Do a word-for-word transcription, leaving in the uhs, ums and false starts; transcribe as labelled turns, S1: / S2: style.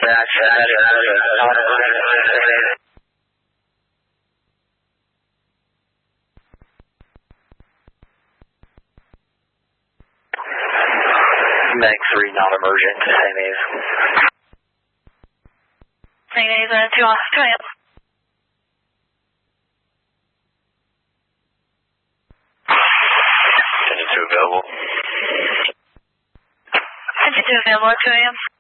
S1: Meg three, non-emergent, same A's.
S2: Same A's, uh, two off, two A M.
S1: Engine two available.
S2: Engine two available at two A M.